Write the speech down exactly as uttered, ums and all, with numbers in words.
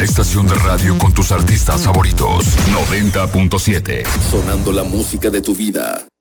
La estación de radio con tus artistas favoritos. noventa punto siete. Sonando la música de tu vida.